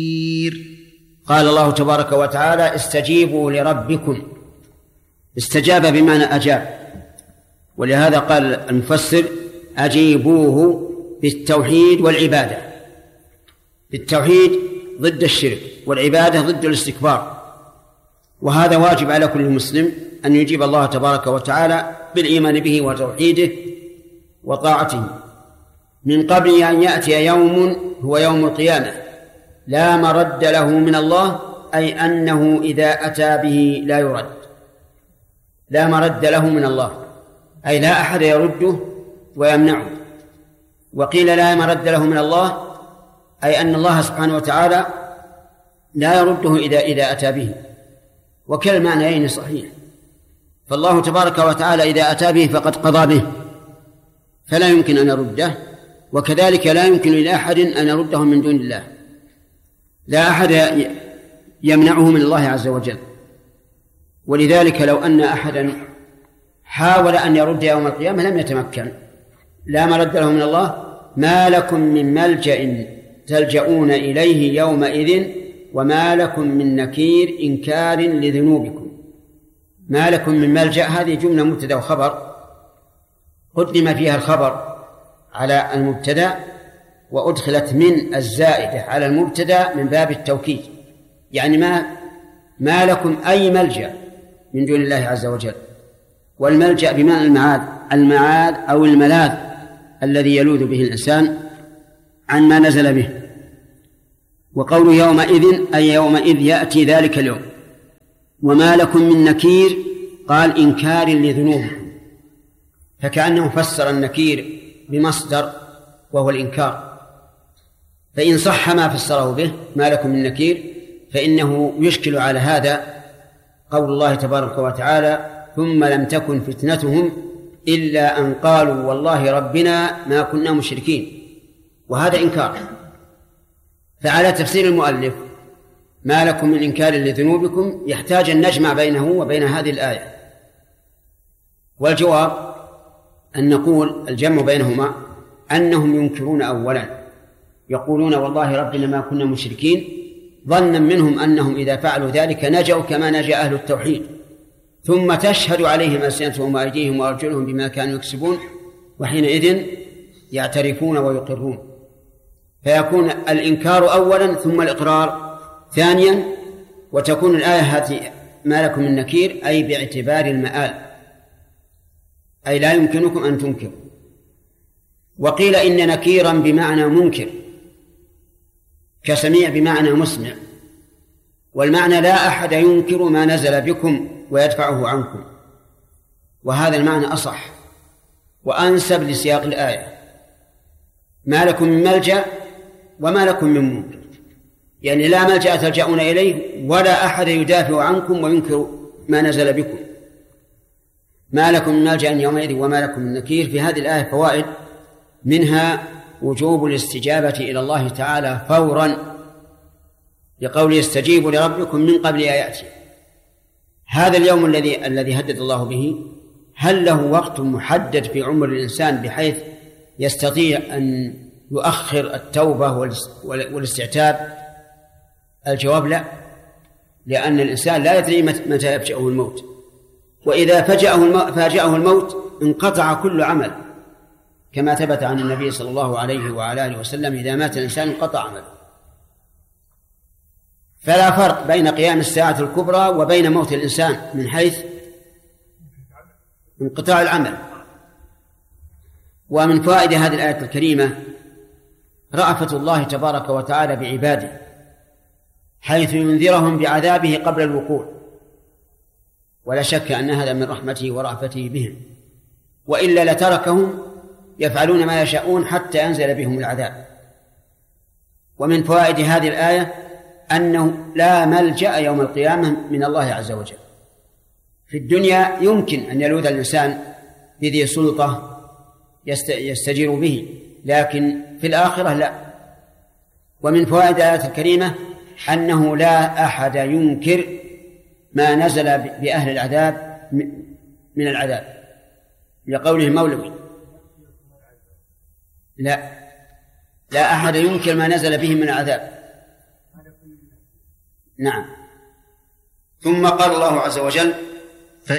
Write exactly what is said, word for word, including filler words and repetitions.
قال الله تبارك وتعالى استجيبوا لربكم. استجاب بمعنى أجاب، ولهذا قال المفسر أجيبوه بالتوحيد والعبادة. بالتوحيد ضد الشرك، والعبادة ضد الاستكبار، وهذا واجب على كل مسلم أن يجيب الله تبارك وتعالى بالإيمان به وتوحيده وطاعته من قبل أن يأتي يوم هو يوم القيامة لا مرد له من الله، أي أنه إذا أتى به لا يرد، لا مرد له من الله، أي لا أحد يرده ويمنعه. وقيل لا مرد له من الله، أي أن الله سبحانه وتعالى لا يرده إذا إذا أتى به، وكلا المعنيين صحيح. فالله تبارك وتعالى إذا أتى به فقد قضى به فلا يمكن أن يرده، وكذلك لا يمكن لأحد أن يرده من دون الله، لا أحد يمنعه من الله عز وجل. ولذلك لو أن أحدا حاول أن يرد يوم القيامة لم يتمكن، لا مرد له من الله. ما لكم من ملجأ تلجؤون إليه يومئذ وما لكم من نكير إنكار لذنوبكم. ما لكم من ملجأ، هذه جملة مبتدأ وخبر، قدم فيها الخبر على المبتدأ وأدخلت من الزائدة على المبتدأ من باب التوكيد، يعني ما ما لكم أي ملجأ من دون الله عز وجل. والملجأ بمعنى المعاد، المعاد أو الملاذ الذي يلوذ به الإنسان عن ما نزل به. وقول يومئذ أي يومئذ يأتي ذلك اليوم. وما لكم من نكير قال إنكار لذنوبكم، فكأنه فسر النكير بمصدر وهو الإنكار، فإن صح ما فسره به ما لكم من نكير فإنه يشكل على هذا قول الله تبارك وتعالى ثم لم تكن فتنتهم إلا أن قالوا والله ربنا ما كنا مشركين، وهذا إنكار. فعلى تفسير المؤلف ما لكم من إنكار لذنوبكم يحتاج أن نجمع بينه وبين هذه الآية، والجواب أن نقول الجمع بينهما أنهم ينكرون أولا، يقولون والله ربنا ما كنا مشركين ظنا منهم أنهم إذا فعلوا ذلك نجوا كما نجا أهل التوحيد، ثم تشهد عليهم ألسنتهم وأيديهم وأرجلهم بما كانوا يكسبون، وحينئذ يعترفون ويقرون، فيكون الإنكار أولا ثم الإقرار ثانيا، وتكون الآية هذه ما لكم من نكير أي باعتبار المآل، أي لا يمكنكم أن تنكروا. وقيل إن نكيرا بمعنى منكر كسميع بمعنى مسمع، والمعنى لا أحد ينكر ما نزل بكم ويدفعه عنكم، وهذا المعنى أصح وأنسب لسياق الآية. ما لكم من ملجأ وما لكم من منكر، يعني لا ملجأ تلجأون إليه ولا أحد يدافع عنكم وينكر ما نزل بكم. ما لكم من ملجأ يومئذ وما لكم من نكير. في هذه الآية فوائد، منها وجوب الاستجابة إلى الله تعالى فورا لقوله استجيبوا لربكم من قبل أن يأتي. هذا اليوم الذي الذي هدد الله به هل له وقت محدد في عمر الإنسان بحيث يستطيع أن يؤخر التوبة والاستعتاب؟ الجواب لا، لأن الإنسان لا يدري متى يفجأه الموت، وإذا فاجأه الموت انقطع كل عمل، كما ثبت عن النبي صلى الله عليه وعلى آله وسلم إذا مات الإنسان انقطع عمله. فلا فرق بين قيام الساعة الكبرى وبين موت الإنسان من حيث انقطاع العمل. ومن فوائد هذه الآية الكريمة رأفة الله تبارك وتعالى بعباده، حيث ينذرهم بعذابه قبل الوقوع، ولا شك أن هذا من رحمته ورأفته بهم، وإلا لتركهم يفعلون ما يشاءون حتى ينزل بهم العذاب. ومن فوائد هذه الآية أنه لا ملجأ يوم القيامة من الله عز وجل. في الدنيا يمكن أن يلوذ الإنسان بذي سلطة يستجير به، لكن في الآخرة لا. ومن فوائد الآية الكريمة أنه لا أحد ينكر ما نزل بأهل العذاب من العذاب، لقوله مولوي لا لا أحد ينكر ما نزل به من العذاب. نعم. ثم قال الله عز وجل